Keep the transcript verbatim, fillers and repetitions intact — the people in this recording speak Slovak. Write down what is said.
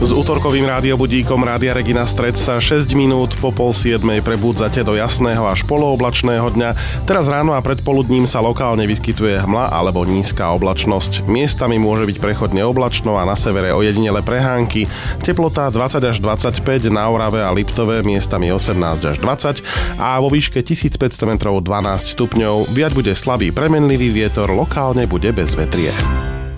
S útorkovým rádiobudíkom Rádia Regina Stred sa šesť minút po pol siedmej prebudzate do jasného až polooblačného dňa. Teraz ráno a predpoludním sa lokálne vyskytuje hmla alebo nízka oblačnosť. Miestami môže byť prechodne oblačno a na severe ojedinele prehánky. Teplota dvadsať až dvadsaťpäť, na Orave a Liptove miestami osemnásť až dvadsať a vo výške tisícpäťsto metrov dvanásť stupňov. Viať bude slabý premenlivý vietor, lokálne bude bez vetrie.